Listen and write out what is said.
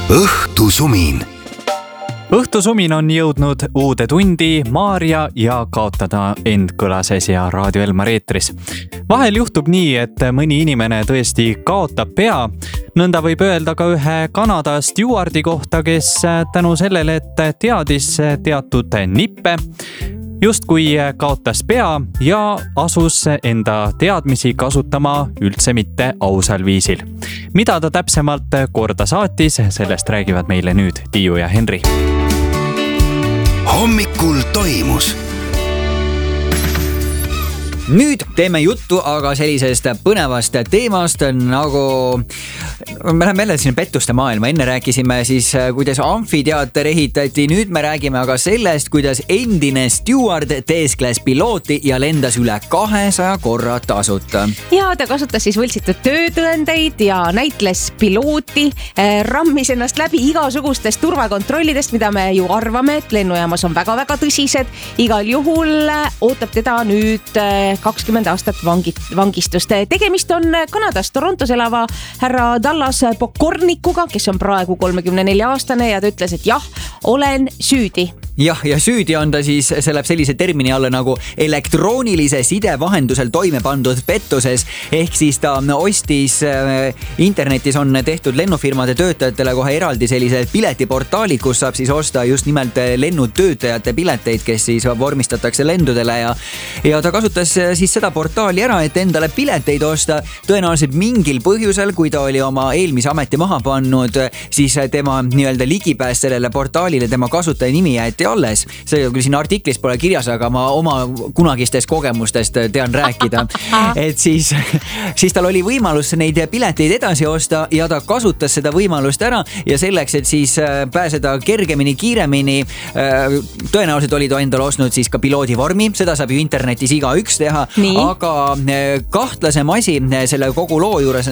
õhtusumin. Õhtusumin on jõudnud uude tundi. Maarja ja kaotada end kõlases ja Raadio Elmar eetris. Vahel juhtub nii, et mõni inimene tõesti kaotab pea. Nõnda võib öelda ka ühe Kanada stewardi kohta, kes tänu sellele, et teadis teatud nippe, justkui kaotas pea ja asus enda teadmisi kasutama üldse mitte ausal viisil. Mida ta täpsemalt korda saatis, sellest räägivad meile nüüd Tiiu ja Henri. Hommikul toimus. Nüüd teeme juttu aga sellisest põnevast teemast nagu me läheme jälle sinna pettuste maailma. Enne rääkisime siis, kuidas amfiteater ehitati. Nüüd me räägime aga sellest, kuidas endine steward teeskles pilooti ja lendas üle 200 korra tasuta. Ja ta kasutas siis võltsitud töötõendeid ja näitles pilooti, rammis ennast läbi igasugustest turvakontrollidest, mida me ju arvame, et lennujaamas on väga-väga tõsised. Igal juhul ootab teda nüüd 20 aastat vangistust. Tegemist on Kanadas Torontos elava härra Dallas Pokornikuga, kes on praegu 34-aastane ja ta ütles, et jah, olen süüdi. Jah, ja süüdi on ta siis, see läheb sellise termini alla nagu elektroonilise side vahendusel toime pandud pettuses. Ehk siis ta ostis, internetis on tehtud lennufirmade töötajatele kohe eraldi sellised piletiportaalid, kus saab siis osta just nimelt lennutöötajate pileteid, kes siis vormistatakse lendudele ja ta kasutas siis seda portaali ära, et endale pileteid osta. Tõenäoliselt mingil põhjusel, kui ta oli oma eelmise ameti maha pannud, siis tema nii-öelda ligipääs sellele portaalile, tema kasutaja nimi jäeti alles. See küll siin artiklis pole kirjas, aga ma oma kunagistest kogemustest tean rääkida. Et siis tal oli võimalus neid pileteid edasi osta ja ta kasutas seda võimalust ära ja selleks, et siis pääseda kergemini, kiiremini. Tõenäoliselt oli ta endale ostnud siis ka piloodi vormi, seda saab ju internetis igaüks teha, aga kahtlasem asi selle kogu loo juures